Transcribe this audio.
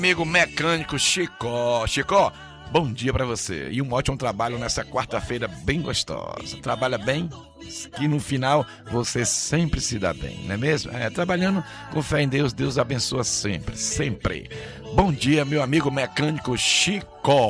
Amigo mecânico Chicó. Chicó, bom dia pra você e um ótimo trabalho nessa quarta-feira bem gostosa. Trabalha bem, que no final você sempre se dá bem, não é mesmo? Trabalhando com fé em Deus, Deus abençoa sempre, sempre. Bom dia, meu amigo mecânico Chicó.